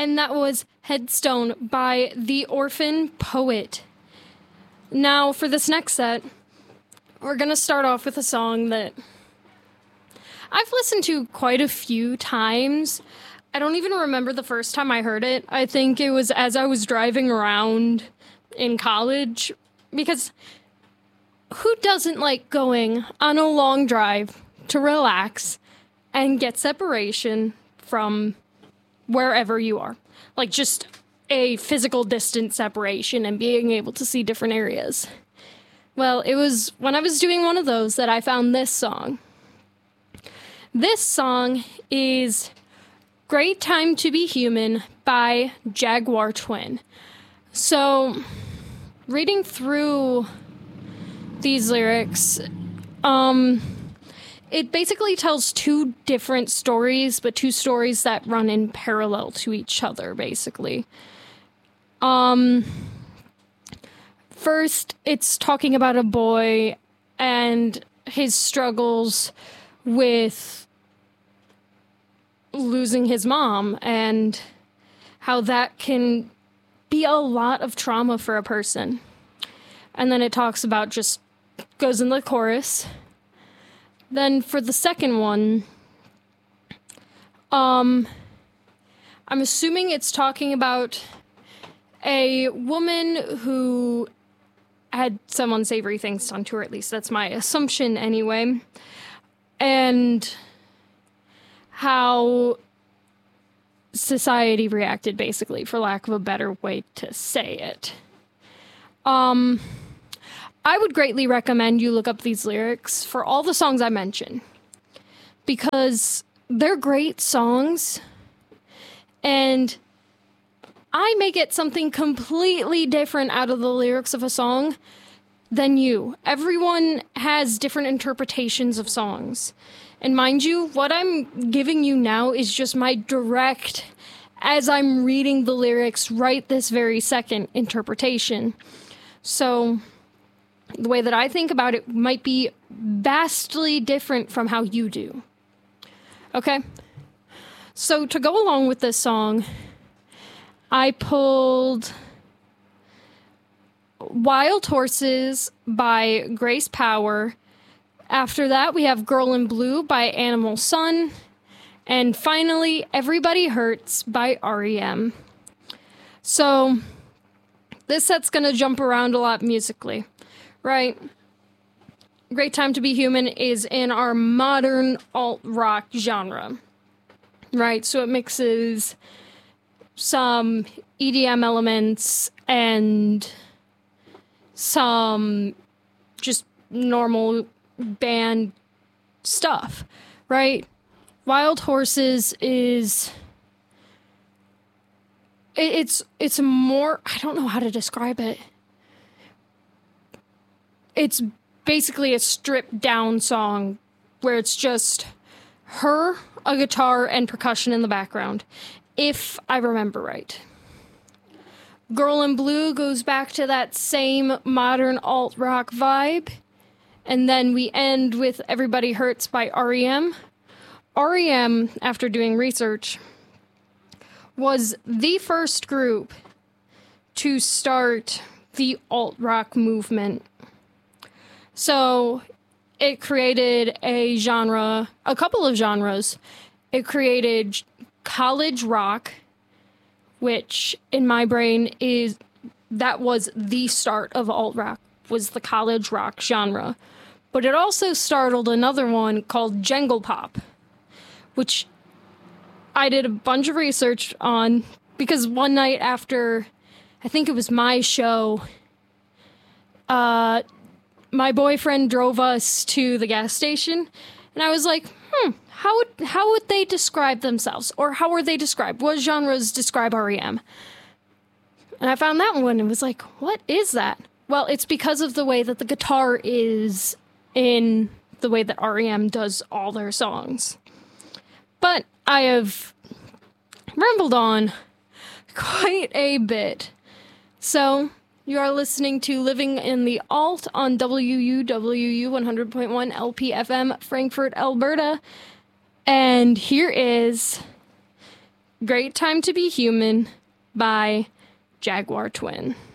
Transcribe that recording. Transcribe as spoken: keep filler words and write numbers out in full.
and that was Headstone by The Orphan Poet. Now, for this next set, we're going to start off with a song that I've listened to quite a few times. I don't even remember the first time I heard it. I think it was as I was driving around in college, because who doesn't like going on a long drive to relax and get separation from wherever you are? Like, just a physical distance separation and being able to see different areas. Well, it was when I was doing one of those that I found this song. This song is Great Time to Be Human by Jaguar Twin. So, reading through these lyrics, um, it basically tells two different stories, but two stories that run in parallel to each other, basically. Um, first, it's talking about a boy and his struggles with losing his mom and how that can be a lot of trauma for a person. And then it talks about just goes in the chorus. Then for the second one, um, I'm assuming it's talking about a woman who had some unsavory things done to her, at least that's my assumption anyway. And how society reacted, basically, for lack of a better way to say it. Um... I would greatly recommend you look up these lyrics for all the songs I mention, because they're great songs, and I may get something completely different out of the lyrics of a song than you. Everyone has different interpretations of songs. And mind you, what I'm giving you now is just my direct, as I'm reading the lyrics right this very second, interpretation. So the way that I think about it might be vastly different from how you do. Okay? So to go along with this song, I pulled Wild Horses by Grace Power. After that, we have Girl in Blue by Animal Sun. And finally, Everybody Hurts by R E M. So this set's going to jump around a lot musically. Right. Great Time to Be Human is in our modern alt-rock genre. Right, so it mixes some E D M elements and some just normal band stuff, right? Wild Horses is... It's, it's more... I don't know how to describe it. It's basically a stripped down song where it's just her, a guitar, and percussion in the background, if I remember right. Girl in Blue goes back to that same modern alt-rock vibe, and then we end with Everybody Hurts by R E M. R E M, after doing research, was the first group to start the alt-rock movement. So it created a genre, a couple of genres. It created college rock, which in my brain is, that was the start of alt-rock, was the college rock genre. But it also startled another one called jangle pop, which I did a bunch of research on, because one night after, I think it was my show, uh... my boyfriend drove us to the gas station, and I was like, hmm, how would how would they describe themselves? Or how were they described? What genres describe R E M? And I found that one and was like, what is that? Well, it's because of the way that the guitar is in the way that R E M does all their songs. But I have rambled on quite a bit. So you are listening to Living in the Alt on W U W U one hundred point one L P F M, Frankfurt, Alberta. And here is Great Time to Be Human by Jaguar Twin.